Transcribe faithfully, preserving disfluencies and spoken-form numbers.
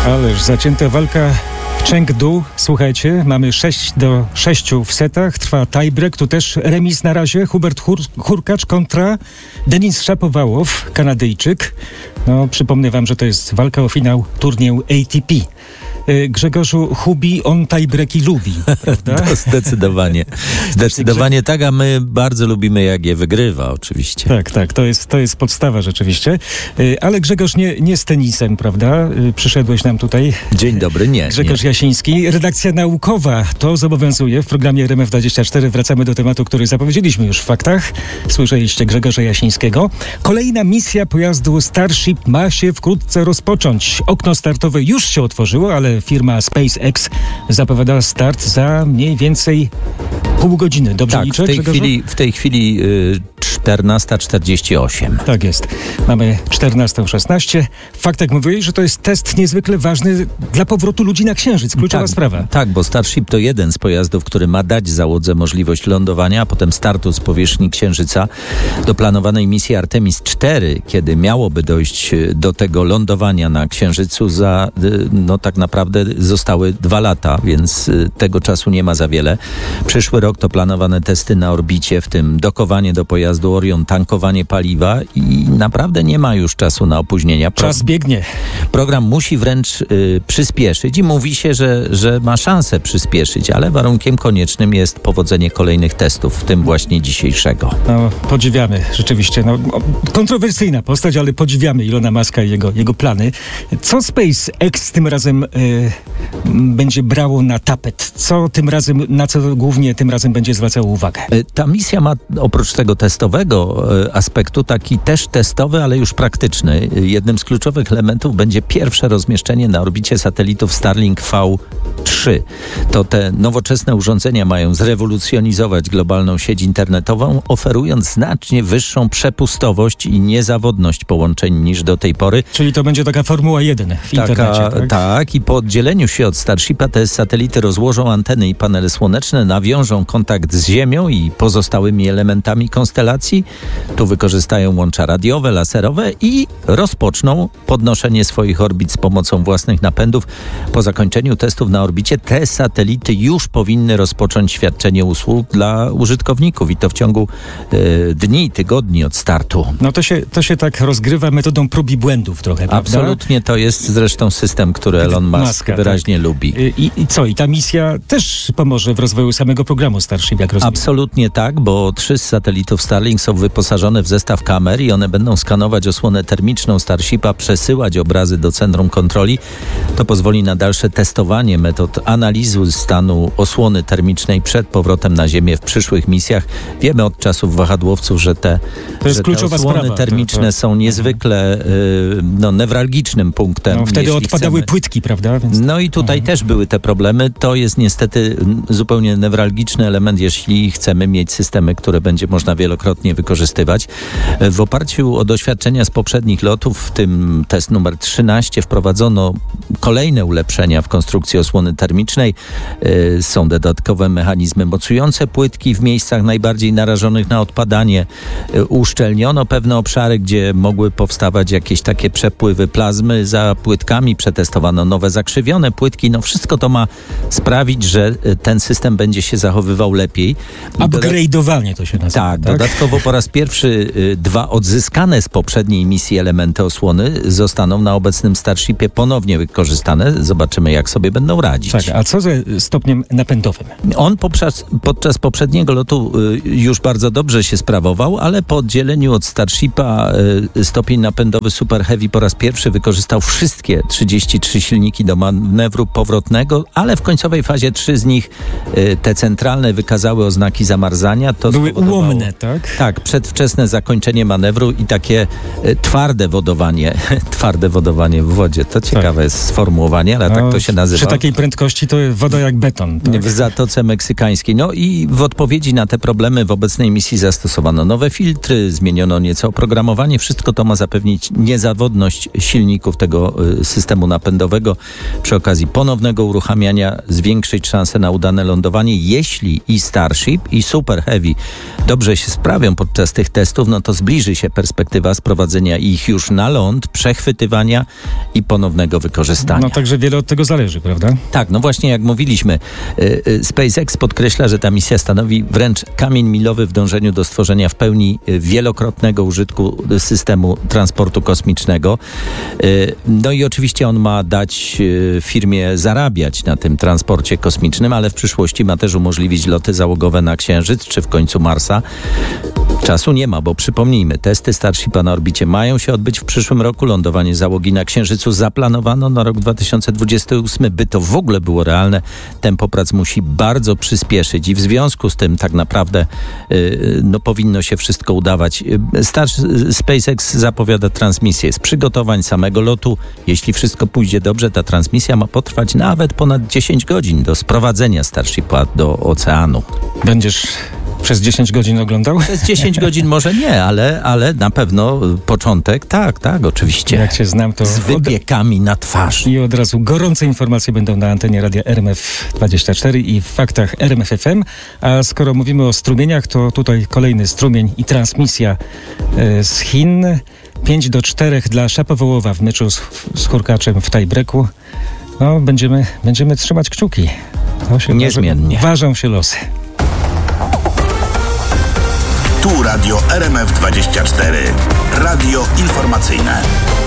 Ależ zacięta walka w Chengdu. Słuchajcie, mamy sześć do sześciu w setach. Trwa tiebreak, tu też remis na razie. Hubert Hur- Hurkacz kontra Denis Shapovalov, Kanadyjczyk. No, przypomnę wam, że to jest walka o finał turnieju A T P. Grzegorzu, Hubi, on tiebreaki lubi, prawda? To zdecydowanie. Zdecydowanie tak, a my bardzo lubimy, jak je wygrywa, oczywiście. Tak, tak, to jest, to jest podstawa rzeczywiście. Ale Grzegorz nie, nie z tenisem, prawda? Przyszedłeś nam tutaj. Dzień dobry, nie. Grzegorz nie. Jasiński. Redakcja naukowa to zobowiązuje. W programie R M F dwadzieścia cztery wracamy do tematu, który zapowiedzieliśmy już w faktach. Słyszeliście Grzegorza Jasińskiego. Kolejna misja pojazdu Starship ma się wkrótce rozpocząć. Okno startowe już się otworzyło, ale firma SpaceX zapowiada start za mniej więcej pół godziny. Dobrze tak, liczę, w tej Grzegorzu? chwili, w tej chwili y, czternasta czterdzieści osiem. Tak jest. Mamy czternasta szesnaście. W faktach mówiłeś, że to jest test niezwykle ważny dla powrotu ludzi na Księżyc. Kluczowa tak, sprawa. Tak, bo Starship to jeden z pojazdów, który ma dać załodze możliwość lądowania, a potem startu z powierzchni Księżyca do planowanej misji Artemis cztery, kiedy miałoby dojść do tego lądowania na Księżycu za, no tak naprawdę zostały dwa lata, więc tego czasu nie ma za wiele. Przyszły rok to planowane testy na orbicie, w tym dokowanie do pojazdu Orion, tankowanie paliwa i naprawdę nie ma już czasu na opóźnienia. Pro- Czas biegnie. Program musi wręcz y, przyspieszyć i mówi się, że, że ma szansę przyspieszyć, ale warunkiem koniecznym jest powodzenie kolejnych testów, w tym właśnie dzisiejszego. No, podziwiamy rzeczywiście. No, kontrowersyjna postać, ale podziwiamy Ilona Muska i jego, jego plany. Co SpaceX tym razem y, będzie brało na tapet? Co tym razem, na co głównie tym razem będzie zwracało uwagę? Ta misja ma oprócz tego testowego aspektu taki też testowy, ale już praktyczny. Jednym z kluczowych elementów będzie pierwsze rozmieszczenie na orbicie satelitów Starlink V trzy. To te nowoczesne urządzenia mają zrewolucjonizować globalną sieć internetową, oferując znacznie wyższą przepustowość i niezawodność połączeń niż do tej pory. Czyli to będzie taka Formuła jeden w taka, internecie, tak? Tak, i po oddzieleniu się od Starshipa te satelity rozłożą anteny i panele słoneczne, nawiążą kontakt z Ziemią i pozostałymi elementami konstelacji. Tu wykorzystają łącza radiowe, laserowe i rozpoczną podnoszenie swoich orbit z pomocą własnych napędów. Po zakończeniu testów na orbicie te satelity już powinny rozpocząć świadczenie usług dla użytkowników i to w ciągu y, dni, tygodni od startu. No to się, to się tak rozgrywa metodą prób i błędów trochę, prawda? Absolutnie, to jest zresztą system, który Elon Musk Muska, wyraźnie tak. lubi. I, I co? I ta misja też pomoże w rozwoju samego programu Starship, jak rozumiem? Absolutnie tak, bo trzy z satelitów Starlink są wyposażone w zestaw kamer i one będą skanować osłonę termiczną Starshipa, przesyłać obrazy do centrum kontroli. To pozwoli na dalsze testowanie metod analizy stanu osłony termicznej przed powrotem na Ziemię w przyszłych misjach. Wiemy od czasów wahadłowców, że te, to jest że kluczowa te osłony sprawa. termiczne to, to... są niezwykle y, no, newralgicznym punktem. No, wtedy odpadały chcemy. płytki, prawda? Więc... No i tutaj mhm. też były te problemy. To jest niestety zupełnie newralgiczny element, jeśli chcemy mieć systemy, które będzie można wielokrotnie wykorzystywać. W oparciu o doświadczenia z poprzednich lotów, w tym test numer trzynaście, wprowadzono kolejne ulepszenia w konstrukcji osłony termicznej. Yy, są dodatkowe mechanizmy mocujące płytki w miejscach najbardziej narażonych na odpadanie. Yy, uszczelniono pewne obszary, gdzie mogły powstawać jakieś takie przepływy plazmy za płytkami. Przetestowano nowe zakrzywione płytki. No wszystko to ma sprawić, że ten system będzie się zachowywał lepiej. Upgrade'owanie to się nazywa. Tak, tak, dodatkowo po raz pierwszy y, dwa odzyskane z poprzedniej misji elementy osłony zostaną na obecnym Starshipie ponownie wykorzystane. Zobaczymy, jak sobie będą radzić. Tak, a co ze stopniem napędowym? On podczas, podczas poprzedniego lotu y, już bardzo dobrze się sprawował, ale po oddzieleniu od Starshipa y, stopień napędowy Super Heavy po raz pierwszy wykorzystał wszystkie trzydzieści trzy silniki do manewru powrotnego, ale w końcowej fazie trzy z nich, y, te centralne, wykazały oznaki zamarzania. To były ułomne, tak? Tak, przedwczesne zakończenie manewru i takie y, twarde wodowanie, twarde wodowanie w wodzie. To ciekawe tak. jest sformułowanie, ale no, tak to się nazywa. Przy takiej prędkości to woda jak beton. Tak? W Zatoce Meksykańskiej. No i w odpowiedzi na te problemy w obecnej misji zastosowano nowe filtry, zmieniono nieco oprogramowanie. Wszystko to ma zapewnić niezawodność silników tego y, systemu napędowego. Przy okazji okazji ponownego uruchamiania zwiększyć szanse na udane lądowanie. Jeśli i Starship, i Super Heavy dobrze się sprawią podczas tych testów, no to zbliży się perspektywa sprowadzenia ich już na ląd, przechwytywania i ponownego wykorzystania. No także wiele od tego zależy, prawda? Tak, no właśnie jak mówiliśmy, SpaceX podkreśla, że ta misja stanowi wręcz kamień milowy w dążeniu do stworzenia w pełni wielokrotnego użytku systemu transportu kosmicznego. No i oczywiście on ma dać firmie zarabiać na tym transporcie kosmicznym, ale w przyszłości ma też umożliwić loty załogowe na Księżyc czy w końcu Marsa. Czasu nie ma, bo przypomnijmy, testy Starshipa na orbicie mają się odbyć w przyszłym roku. Lądowanie załogi na Księżycu zaplanowano na rok dwa tysiące dwudziesty ósmy. By to w ogóle było realne, tempo prac musi bardzo przyspieszyć i w związku z tym tak naprawdę yy, no, powinno się wszystko udawać. Star SpaceX zapowiada transmisję z przygotowań samego lotu. Jeśli wszystko pójdzie dobrze, ta transmisja ma potrwać nawet ponad dziesięć godzin do sprowadzenia Starshipa do oceanu. Będziesz przez dziesięć godzin oglądał? Przez dziesięć godzin może nie, ale, ale na pewno początek, tak, tak, oczywiście. Jak cię znam, to... Z wypiekami od... na twarz. I od razu gorące informacje będą na antenie radia R M F dwadzieścia cztery i w faktach R M F F M. A skoro mówimy o strumieniach, to tutaj kolejny strumień i transmisja e, z Chin. pięć do czterech dla Szapowołowa w meczu z, z Hurkaczem w tiebreaku. No, będziemy, będziemy trzymać kciuki. To się niezmiennie. Ważą, ważą się losy. Tu Radio R M F dwadzieścia cztery. Radio informacyjne.